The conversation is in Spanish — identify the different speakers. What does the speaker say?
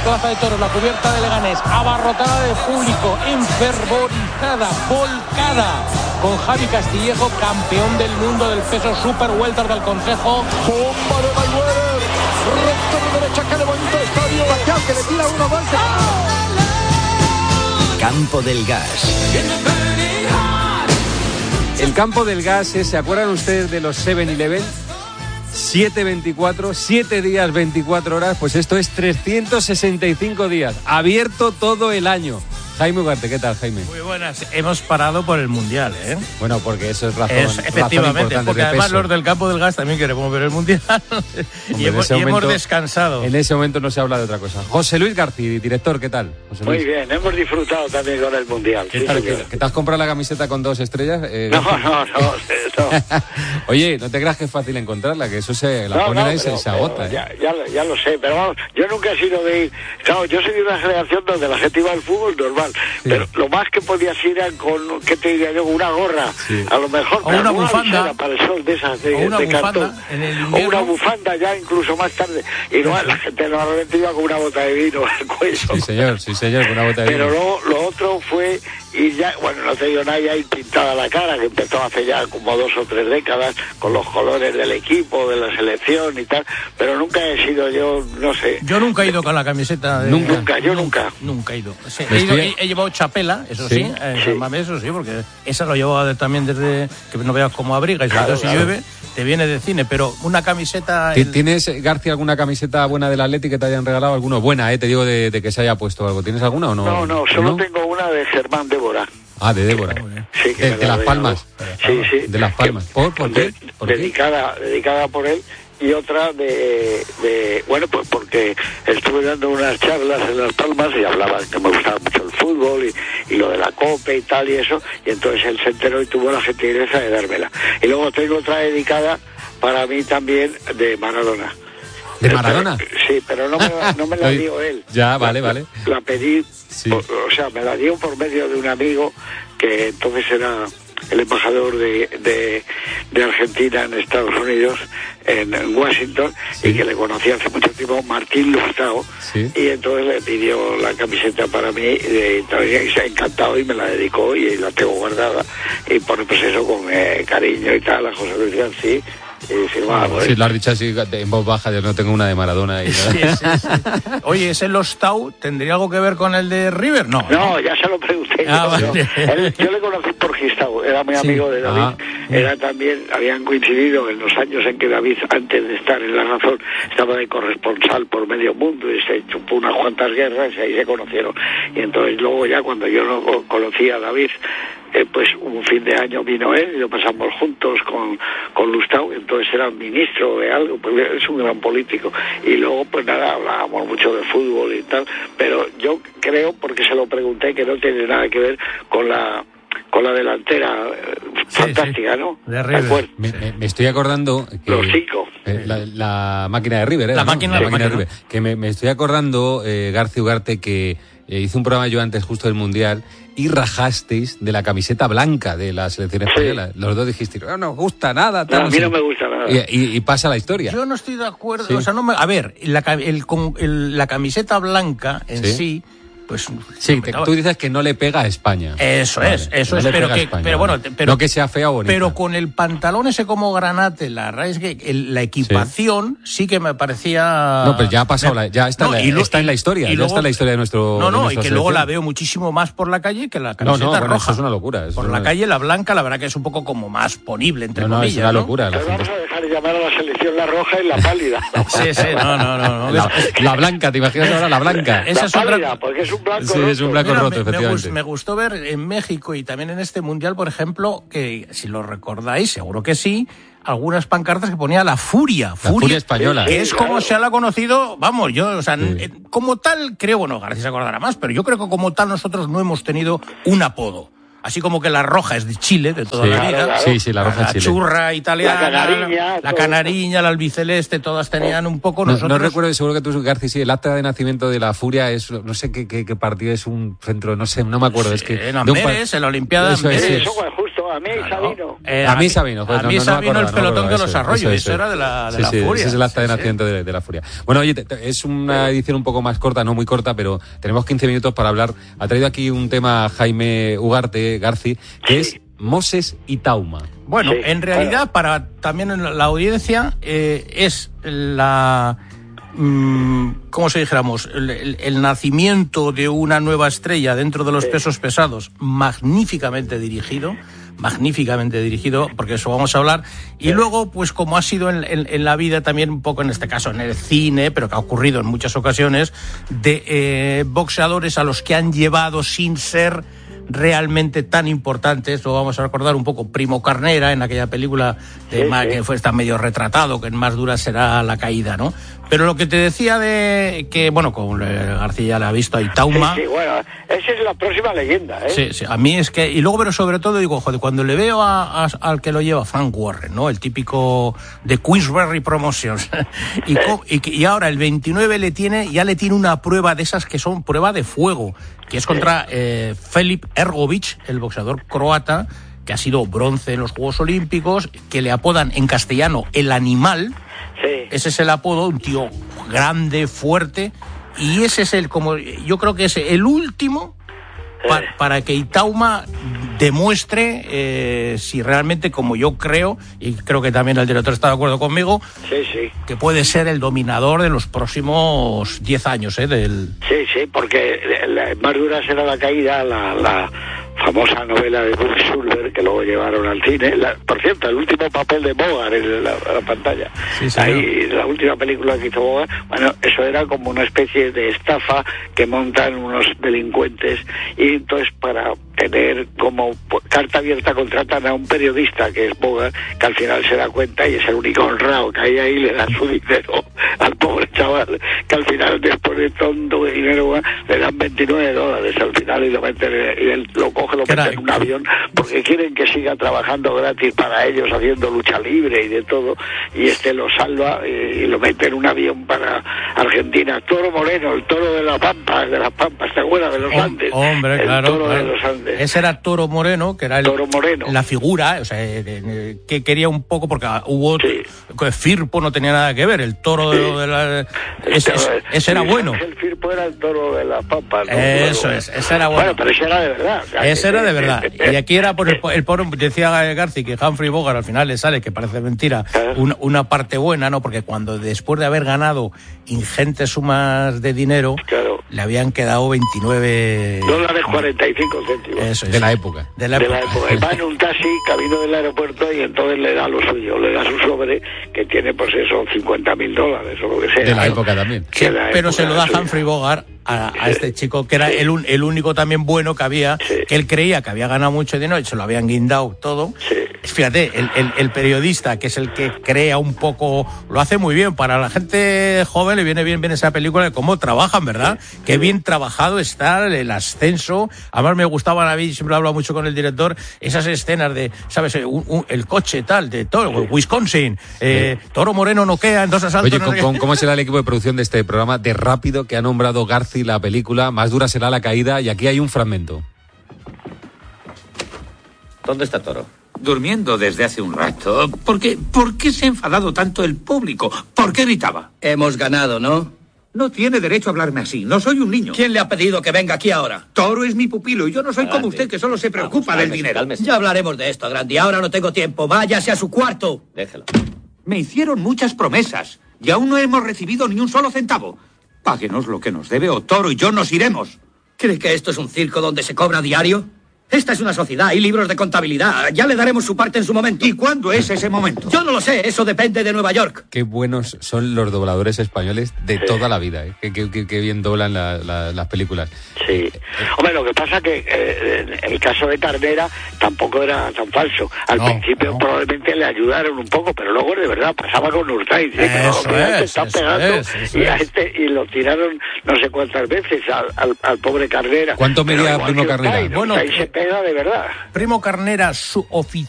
Speaker 1: Plaza de Toros, la cubierta de Leganés, abarrotada de público, enfervorizada, volcada, con Javi Castillejo, campeón del mundo del peso super welter del Consejo.
Speaker 2: Bomba de Mayweather, recto de derecha, que levanta el estadio, Pacquiao, que le tira uno más.
Speaker 3: Campo del Gas.
Speaker 4: El Campo del Gas, ¿se acuerdan ustedes de los 7-Eleven? 7/24, 7 días, 24 horas, pues esto es 365 días, abierto todo el año. Jaime Ugarte, ¿qué tal, Jaime?
Speaker 5: Muy buenas, hemos parado por el Mundial, ¿eh?
Speaker 4: Bueno, porque eso es razón,
Speaker 5: efectivamente,
Speaker 4: razón
Speaker 5: porque
Speaker 4: de
Speaker 5: además
Speaker 4: peso.
Speaker 5: los del Campo del Gas también queremos ver el Mundial.
Speaker 4: Hombre,
Speaker 5: y hemos descansado.
Speaker 4: En ese momento no se habla de otra cosa. José Luis García, director, ¿qué tal? José Luis.
Speaker 6: Muy bien, hemos disfrutado también con el Mundial.
Speaker 4: ¿Qué tal? ¿Que te has comprado la camiseta con 2 estrellas?
Speaker 6: No.
Speaker 4: Oye, no te creas que es fácil encontrarla, que eso la ponen ahí y se agota.
Speaker 6: Ya lo sé, pero vamos, yo nunca he sido de ir. Claro, yo soy de una generación donde la gente iba al fútbol normal,
Speaker 4: sí.
Speaker 6: Pero lo más que podías ir era con, ¿qué te diría yo? Una gorra, sí. A lo mejor.
Speaker 5: O una bufanda.
Speaker 6: Para el sol de esas de cartón. O una bufanda ya incluso más tarde. Y luego la gente normalmente iba con una bota de vino al cuello.
Speaker 4: Sí, señor, con una bota de vino.
Speaker 6: Pero luego lo otro fue ir ya, bueno, no te digo nada, ya ir pintada la cara, que empezó hace ya como 2 o 3 décadas, con los colores del equipo, de la selección y tal, pero nunca he sido yo, no sé.
Speaker 5: Yo nunca he ido con la camiseta de...
Speaker 6: Nunca he ido.
Speaker 5: Sí, he llevado chapela, eso sí, eso sí, porque esa lo llevaba también desde que no veas cómo abriga, y sobre todo si llueve, te viene de cine, pero una camiseta...
Speaker 4: ¿Tienes, García, alguna camiseta buena del Atleti que te hayan regalado? ¿Alguna buena, te digo, de que se haya puesto algo? ¿Tienes alguna o no?
Speaker 6: No, solo tengo una de Germán Débora.
Speaker 4: Ah, de Débora.
Speaker 6: Sí,
Speaker 4: de Las Palmas.
Speaker 6: Sí.
Speaker 4: De Las Palmas. ¿Por qué?
Speaker 6: Dedicada por él. Y otra bueno, pues porque estuve dando unas charlas en Las Palmas y hablaban que me gustaba mucho el fútbol y lo de la Copa y tal y eso, y entonces él se enteró y tuvo la gentileza de dármela. Y luego tengo otra dedicada para mí también de Maradona.
Speaker 4: ¿De Maradona?
Speaker 6: Sí, pero no me la dio él.
Speaker 4: Ya, vale.
Speaker 6: La pedí,
Speaker 4: sí.
Speaker 6: o sea, me la dio por medio de un amigo que entonces era el embajador de Argentina en Estados Unidos, en Washington, sí. Y que le conocí hace mucho tiempo, Martín Lustau, sí. Y entonces le pidió la camiseta para mí, y se ha encantado y me la dedicó y la tengo guardada, y pone pues eso con cariño y tal, a José Luis García.
Speaker 4: Sí, lo has dicho así en voz baja, yo no tengo una de Maradona. Y
Speaker 5: sí. Oye, ¿ese Lostau tendría algo que ver con el de River? No,
Speaker 6: ya se lo pregunté.
Speaker 5: Vale.
Speaker 6: Yo le conocí por Gistau, era muy amigo de David. Era también, habían coincidido en los años en que David, antes de estar en La Razón, estaba de corresponsal por medio mundo y se chupó unas cuantas guerras y ahí se conocieron. Y entonces luego ya cuando yo no conocía a David, pues un fin de año vino él y lo pasamos juntos con Lustau, entonces era ministro de algo, pues es un gran político, y luego pues nada, hablábamos mucho de fútbol y tal, pero yo creo, porque se lo pregunté, que no tiene nada que ver con la delantera fantástica, ¿no?
Speaker 5: De River.
Speaker 4: Me estoy acordando que
Speaker 6: los 5.
Speaker 4: La máquina de River,
Speaker 5: la máquina de River.
Speaker 4: Que me estoy acordando, García Ugarte, que hice un programa yo antes justo del Mundial y rajasteis de la camiseta blanca de la selección española. Los dos dijisteis, no gusta nada.
Speaker 6: A mí no me gusta nada.
Speaker 4: Y pasa la historia.
Speaker 5: Yo no estoy de acuerdo. Sí. O sea, a ver, la camiseta blanca en sí pues...
Speaker 4: Sí, tú dices que no le pega a España.
Speaker 5: Eso es, pero bueno...
Speaker 4: no que sea fea o bonita.
Speaker 5: Pero con el pantalón ese como granate, la equipación sí que me parecía...
Speaker 4: No, pero ya ha pasado, ya está, está en la historia, ya está en la historia de nuestro...
Speaker 5: y que luego la veo muchísimo más por la calle que la camiseta roja.
Speaker 4: Eso es una locura.
Speaker 5: Por la calle, la blanca, la verdad que es un poco como más ponible, entre comillas.
Speaker 4: Es una locura.
Speaker 6: Pero vamos a dejar de llamar a la selección la roja y la pálida.
Speaker 5: Sí, no.
Speaker 4: La blanca, ¿te imaginas ahora la blanca?
Speaker 6: Esa es pálida, porque es un blanco roto.
Speaker 4: Sí, es un blanco roto, efectivamente.
Speaker 5: Me gustó ver en México y también en este Mundial, por ejemplo, que si lo recordáis, seguro que sí, algunas pancartas que ponía la furia
Speaker 4: española.
Speaker 5: Que es como se la ha conocido, vamos, yo, o sea, como tal, creo, bueno, García se acordará más, pero yo creo que como tal nosotros no hemos tenido un apodo. Así como que la roja es de Chile, de toda la vida.
Speaker 4: Sí, la roja es Chile.
Speaker 5: La churra italiana, la canariña, la albiceleste, todas tenían un poco...
Speaker 4: No recuerdo, seguro que tú, García, sí, el acta de nacimiento de la Furia es, no sé qué partido es un centro, no me acuerdo. Es que
Speaker 5: en Amberes, en la Olimpiada de Amberes.
Speaker 6: Eso fue justo
Speaker 4: A mí Sabino.
Speaker 5: A mí Sabino, el pelotón de los arroyos. Eso era de la furia.
Speaker 4: Ese es el acta de nacimiento de la furia. Bueno, oye, es una edición un poco más corta, no muy corta, pero tenemos 15 minutos para hablar. Ha traído aquí un tema Jaime Ugarte, Garci, que es Moses y Tauma.
Speaker 5: Bueno, en realidad, para también la audiencia, es la... ¿cómo se dijéramos? El nacimiento de una nueva estrella dentro de los pesos pesados, magníficamente dirigido, porque eso vamos a hablar. Y luego, pues como ha sido en la vida también, un poco en este caso en el cine, pero que ha ocurrido en muchas ocasiones, de boxeadores a los que han llevado sin ser realmente tan importantes. Lo vamos a recordar un poco Primo Carnera en aquella película que fue está medio retratado, que en Más dura será la caída, ¿no? Pero lo que te decía de que, bueno, con García la ha visto ahí, Tauma.
Speaker 6: Sí, bueno, esa es la próxima leyenda, ¿eh? Sí,
Speaker 5: a mí es que, y luego, pero sobre todo digo, joder, cuando le veo al que lo lleva, Frank Warren, ¿no? El típico de Queensberry Promotions, y ahora el 29 ya le tiene una prueba de esas que son prueba de fuego, que es contra Filip Ergović, el boxeador croata, que ha sido bronce en los Juegos Olímpicos, que le apodan en castellano el animal. Sí. Ese es el apodo, un tío grande, fuerte, y ese es yo creo que es el último para que Itauma demuestre si realmente, como yo creo, y creo que también el director está de acuerdo conmigo, que puede ser el dominador de los próximos 10 años,
Speaker 6: Sí, porque Más dura será la caída, la famosa novela de Buck Schulberg, que luego llevaron al cine. Por cierto, el último papel de Bogart en la pantalla. Sí, ahí, la última película que hizo Bogart, bueno, eso era como una especie de estafa que montan unos delincuentes, y entonces para tener como carta abierta contratan a un periodista que es Bogart, que al final se da cuenta y es el único honrado que hay ahí, le da su dinero al pobre chaval, que al final, después de tonto de dinero, le dan $29 al final, y lo meten, y él lo coge, lo meten en un avión, porque quieren que siga trabajando gratis para ellos, haciendo lucha libre y de todo, y lo salva y lo mete en un avión para Argentina. Toro Moreno, el toro de las Pampas, ¿te acuerdas? De los Andes.
Speaker 5: Hombre,
Speaker 6: el toro de los Andes.
Speaker 5: Ese era Toro Moreno, que era la figura, o sea, que quería un poco, porque hubo Firpo no tenía nada que ver, el toro de la... Ese era bueno.
Speaker 6: El Firpo era el toro de las Pampas, ¿no?
Speaker 5: Eso es, ese era bueno.
Speaker 6: Bueno, pero ese era de verdad.
Speaker 5: Ese era de verdad. Y aquí era por el pobre, decía Garci que Humphrey Bogart al final le sale, que parece mentira, una parte buena, ¿no? Porque cuando después de haber ganado ingentes sumas de dinero, le habían quedado $29.45. Eso es.
Speaker 4: De la época.
Speaker 5: De la época.
Speaker 6: Va en un taxi, camino del aeropuerto, y entonces le da lo suyo, le da su sobre, que tiene pues eso, $50,000 o lo que sea.
Speaker 4: De la época también.
Speaker 5: Sí, pero se lo da Humphrey Bogart a este chico, que era el único también bueno que había, que él creía que había ganado mucho dinero y se lo habían guindado todo. Fíjate, el periodista, que es el que crea un poco, lo hace muy bien. Para la gente joven le viene bien esa película de cómo trabajan, ¿verdad? Qué bien trabajado está el ascenso. Además me gustaban a mí, siempre he hablado mucho con el director, esas escenas de, ¿sabes? El coche tal, de Toro, Wisconsin, Toro Moreno noquea, entonces asalto.
Speaker 4: Oye, ¿cómo será el equipo de producción de este programa de rápido que ha nombrado Garci la película Más dura será la caída? Y aquí hay un fragmento.
Speaker 7: ¿Dónde está Toro?
Speaker 8: Durmiendo desde hace un rato. ¿Por qué se ha enfadado tanto el público? ¿Por qué gritaba?
Speaker 7: Hemos ganado, ¿no?
Speaker 8: No tiene derecho a hablarme así. No soy un niño.
Speaker 7: ¿Quién le ha pedido que venga aquí ahora?
Speaker 8: Toro es mi pupilo y yo no soy como usted, que solo se preocupa del dinero.
Speaker 7: Cálmese. Ya hablaremos de esto, Grandi. Ahora no tengo tiempo. Váyase a su cuarto.
Speaker 8: Déjelo. Me hicieron muchas promesas y aún no hemos recibido ni un solo centavo. Páguenos lo que nos debe o Toro y yo nos iremos.
Speaker 7: ¿Cree que esto es un circo donde se cobra diario? Esta es una sociedad, hay libros de contabilidad. Ya le daremos su parte en su momento.
Speaker 8: ¿Y cuándo es ese momento?
Speaker 7: Yo no lo sé, eso depende de Nueva York.
Speaker 4: Qué buenos son los dobladores españoles de toda la vida, ¿eh? Qué bien doblan las películas.
Speaker 6: Sí. Hombre, lo que pasa que el caso de Carnera tampoco era tan falso. Al principio probablemente le ayudaron un poco, pero luego de verdad pasaba con Urtaiz. Y lo tiraron no sé cuántas veces al pobre Carnera.
Speaker 4: ¿Cuánto medía Primo Carnera?
Speaker 6: Bueno, ahí se pega de verdad.
Speaker 5: Primo Carnera